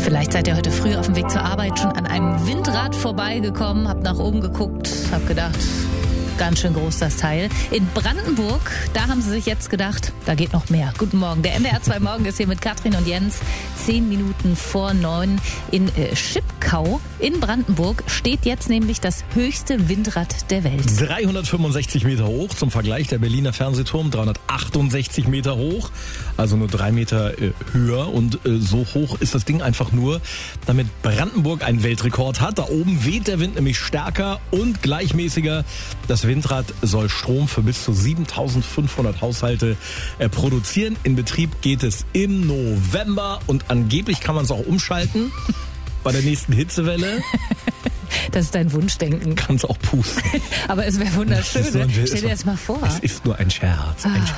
Vielleicht seid ihr heute früh auf dem Weg zur Arbeit schon an einem Windrad vorbeigekommen, habt nach oben geguckt, habt gedacht, ganz schön groß das Teil. In Brandenburg, da haben sie sich jetzt gedacht, da geht noch mehr. Guten Morgen, der NDR 2 Morgen ist hier mit Katrin und Jens. 10 Minuten vor 9 in Schipkau in Brandenburg steht jetzt nämlich das höchste Windrad der Welt. 365 Meter hoch, zum Vergleich der Berliner Fernsehturm 368 Meter hoch, also nur 3 Meter höher, und so hoch ist das Ding einfach nur, damit Brandenburg einen Weltrekord hat. Da oben weht der Wind nämlich stärker und gleichmäßiger. Das Windrad soll Strom für bis zu 7.500 Haushalte produzieren. In Betrieb geht es im November und angeblich kann man es auch umschalten bei der nächsten Hitzewelle. Das ist dein Wunschdenken. Kann es auch pusten. Aber es wäre wunderschön. Stell dir das mal vor. Es ist nur ein Scherz.